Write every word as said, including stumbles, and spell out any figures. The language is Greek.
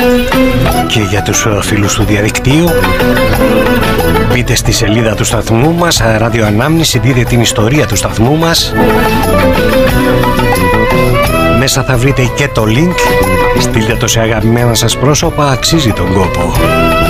Και για τους φίλους του διαδικτύου, μπείτε στη σελίδα του σταθμού μας, ραδιοανάμνηση, δείτε την ιστορία του σταθμού μας. Μέσα θα βρείτε και το link. Στείλτε το σε αγαπημένα σας πρόσωπα, αξίζει τον κόπο.